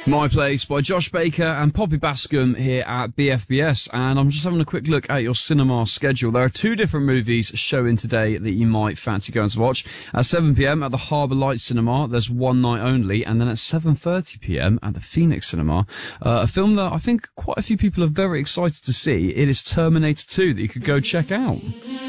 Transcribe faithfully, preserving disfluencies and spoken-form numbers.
My Place by Josh Baker and Poppy Bascom here at B F B S, and I'm just having a quick look at your cinema schedule. There are two different movies showing today that you might fancy going to watch. At seven p.m. at the Harbour Light Cinema, there's One Night Only, and then at seven thirty p.m. at the Phoenix Cinema, uh, a film that I think quite a few people are very excited to see. It is Terminator two that you could go check out.